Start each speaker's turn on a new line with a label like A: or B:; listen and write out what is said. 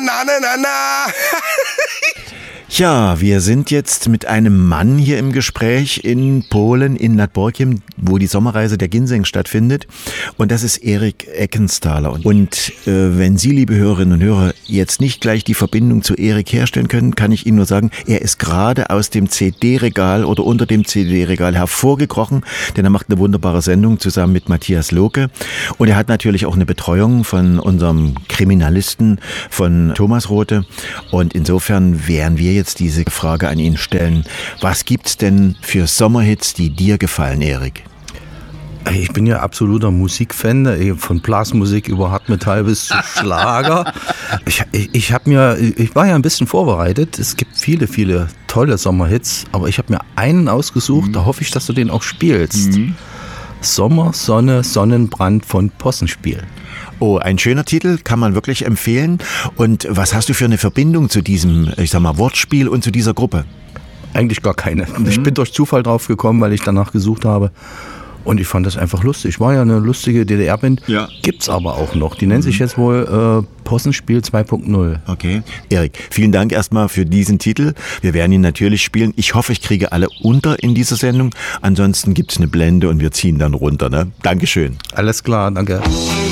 A: na.
B: Ja, wir sind jetzt mit einem Mann hier im Gespräch in Polen, in Nad Borkiem, wo die Sommerreise der Ginseng stattfindet. Und das ist Erik Eckenthaler. Und wenn Sie, liebe Hörerinnen und Hörer, jetzt nicht gleich die Verbindung zu Erik herstellen können, kann ich Ihnen nur sagen, er ist gerade aus dem CD-Regal oder unter dem CD-Regal hervorgekrochen, denn er macht eine wunderbare Sendung zusammen mit Matthias Lohke. Und er hat natürlich auch eine Betreuung von unserem Kriminalisten, von Thomas Rothe. Und insofern wären wir jetzt diese Frage an ihn stellen. Was gibt's denn für Sommerhits, die dir gefallen, Erik?
C: Ich bin ja absoluter Musikfan, von Blasmusik über Hardmetall bis zu Schlager. Ich war ja ein bisschen vorbereitet. Es gibt viele, viele tolle Sommerhits, aber ich habe mir einen ausgesucht, da hoffe ich, dass du den auch spielst. Sommer, Sonne, Sonnenbrand von Possenspiel.
B: Oh, ein schöner Titel, kann man wirklich empfehlen. Und was hast du für eine Verbindung zu diesem, ich sag mal, Wortspiel und zu dieser Gruppe?
C: Eigentlich gar keine. Ich bin durch Zufall drauf gekommen, weil ich danach gesucht habe. Und ich fand das einfach lustig. War ja eine lustige DDR-Band. Ja. Gibt's aber auch noch. Die nennt sich jetzt wohl Possenspiel 2.0.
B: Okay. Erik, vielen Dank erstmal für diesen Titel. Wir werden ihn natürlich spielen. Ich hoffe, ich kriege alle unter in dieser Sendung. Ansonsten gibt's eine Blende und wir ziehen dann runter. Ne? Dankeschön.
C: Alles klar, danke.